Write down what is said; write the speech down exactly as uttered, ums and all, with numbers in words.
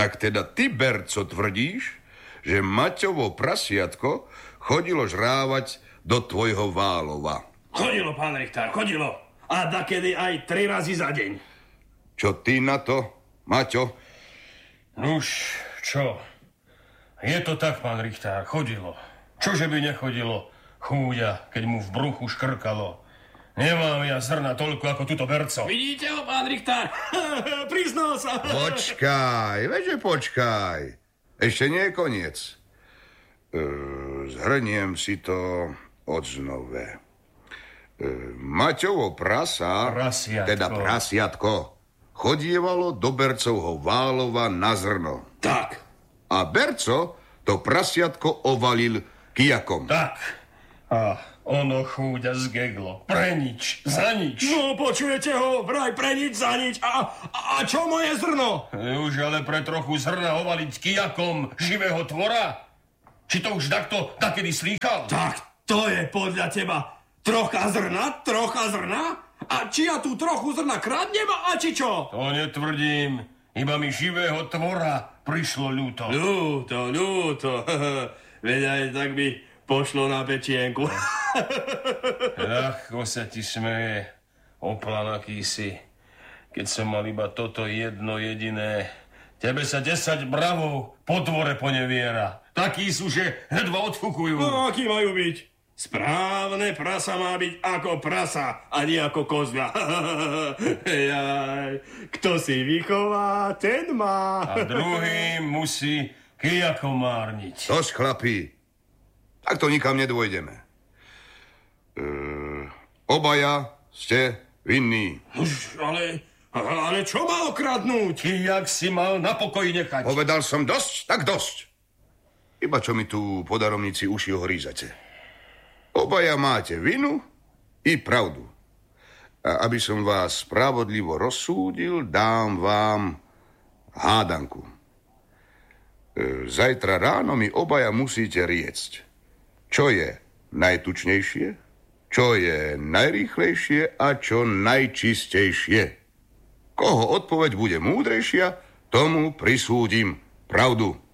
Tak teda ty, Berco, tvrdíš, že Maťovo prasiatko chodilo žrávať do tvojho Válova. Chodilo, pán Richtár, chodilo. A dakedy aj tri razy za deň. Čo ty na to, Maťo? Nuž, čo? Je to tak, pán Richtár, chodilo. Čože by nechodilo, chúďa, keď mu v bruchu škrkalo. Nemám ja zrna toľko ako tuto Berco. Vidíte ho, pán Richtár? Priznal sa. Počkaj, veďže počkaj. Ešte nie je koniec. E, zhrniem si to odznove. E, Maťovo prasa, prasiatko. teda prasiatko, chodievalo do Bercovho Válova na zrno. Tak. A Berco to prasiatko ovalil kijakom. Tak. A ono chúďa zgeglo. Pre nič, za nič. No, počujete ho, vraj pre nič, za nič. A, a, a čo moje zrno? Už ale pre trochu zrna ovaliť kijakom živého tvora? Či to už takto takedy slýchal? Tak, to je podľa teba trocha zrna, trocha zrna? A či ja tú trochu zrna kradnem, a či čo? To netvrdím. Iba mi živého tvora prišlo ľúto. Ľúto, ľúto. Veď aj tak by pošlo na pečienku. Ľahko sa ti smeje, oplanaký si. Keď som mal iba toto jedno jediné, tebe sa desať bravov po dvore poneviera. Takí sú, že hnedva odfukujú. No, akí majú byť? Správne prasa má byť ako prasa, a nie ako kozľa. Jaj, kto si vychová, ten má. A druhý musí kijakomárniť. Dosť, chlapí. Tak to nikam nedôjdeme. E, obaja ste vinní. Už, ale, ale čo má okradnúť? Kijak si mal na pokoji nechať. Povedal som dosť, tak dosť. Iba čo mi tu po daromnici uši ohrízate. Obaja máte vinu i pravdu. A aby som vás spravodlivo rozsúdil, dám vám hádanku. E, zajtra ráno mi obaja musíte riecť. Čo je najtučnejšie, čo je najrýchlejšie a čo najčistejšie. Koho odpoveď bude múdrejšia, tomu prisúdim pravdu.